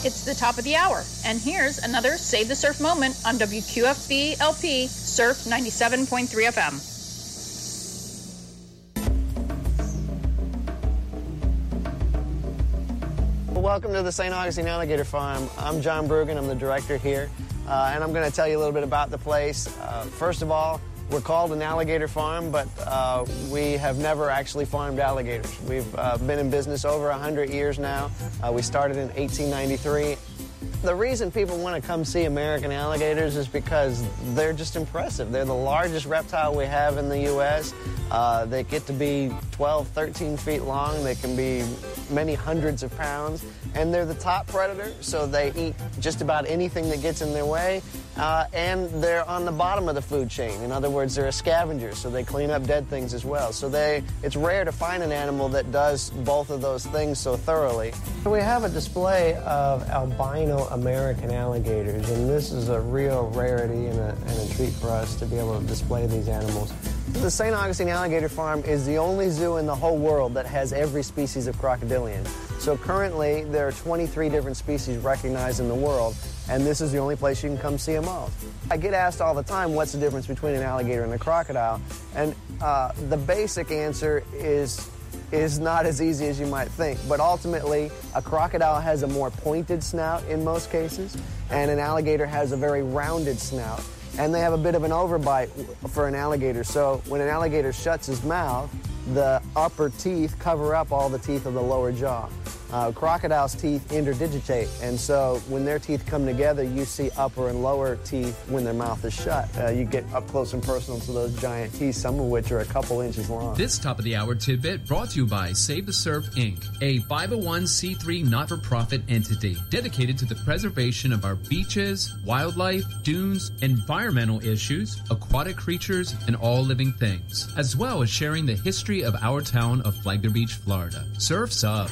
It's the top of the hour, and here's another Save the Surf moment on WQFB LP Surf 97.3 FM. Welcome to the St. Augustine Alligator Farm. I'm John Brugan, I'm the director here, and I'm going to tell you a little bit about the place. First of all, we're called an alligator farm, but we have never actually farmed alligators. We've been in business over 100 years now. We started in 1893. The reason people want to come see American alligators is because they're just impressive. They're the largest reptile we have in the U.S. They get to be 12, 13 feet long. They can be many hundreds of pounds. And they're the top predator, so they eat just about anything that gets in their way. And they're on the bottom of the food chain. In other words, they're a scavenger, so they clean up dead things as well. So it's rare to find an animal that does both of those things so thoroughly. We have a display of albino American alligators, and this is a real rarity and a treat for us to be able to display these animals. The St. Augustine Alligator Farm is the only zoo in the whole world that has every species of crocodilian. So currently, there are 23 different species recognized in the world, and this is the only place you can come see them all. I get asked all the time, what's the difference between an alligator and a crocodile? And the basic answer is not as easy as you might think. But ultimately, a crocodile has a more pointed snout in most cases, and an alligator has a very rounded snout. And they have a bit of an overbite for an alligator. So when an alligator shuts his mouth, the upper teeth cover up all the teeth of the lower jaw. Crocodiles' teeth interdigitate, and so when their teeth come together, you see upper and lower teeth when their mouth is shut. You get up close and personal to those giant teeth, some of which are a couple inches long. This top-of-the-hour tidbit brought to you by Save the Surf, Inc., a 501c3 not-for-profit entity dedicated to the preservation of our beaches, wildlife, dunes, environmental issues, aquatic creatures, and all living things, as well as sharing the history of our town of Flagler Beach, Florida. Surf's up.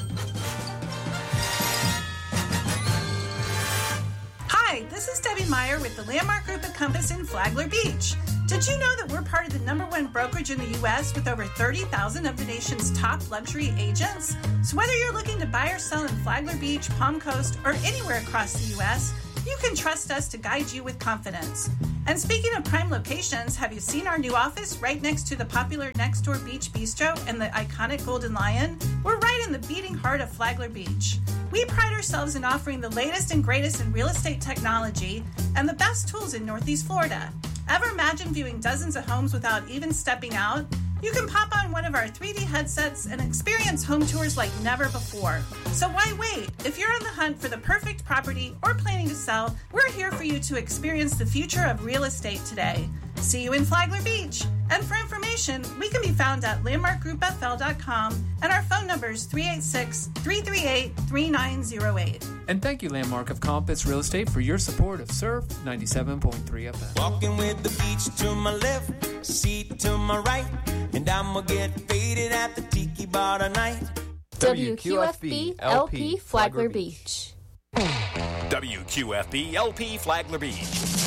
Hi, this is Debbie Meyer with the Landmark Group at Compass in Flagler Beach. Did you know that we're part of the #1 brokerage in the U.S. with over 30,000 of the nation's top luxury agents? So whether you're looking to buy or sell in Flagler Beach, Palm Coast, or anywhere across the U.S., you can trust us to guide you with confidence. And speaking of prime locations, have you seen our new office right next to the popular Next Door Beach Bistro and the iconic Golden Lion? We're right in the beating heart of Flagler Beach. We pride ourselves in offering the latest and greatest in real estate technology and the best tools in Northeast Florida. Ever imagine viewing dozens of homes without even stepping out? You can pop on one of our 3D headsets and experience home tours like never before. So why wait? If you're on the hunt for the perfect property or planning to sell, we're here for you to experience the future of real estate today. See you in Flagler Beach. And for information, we can be found at landmarkgroupfl.com, and our phone number is 386-338-3908. And thank you, Landmark of Compass Real Estate, for your support of Surf 97.3 FM. Walking with the beach to my left, seat to my right, and I'ma get faded at the tiki bar tonight. WQFB LP Flagler Beach. WQFB LP Flagler Beach.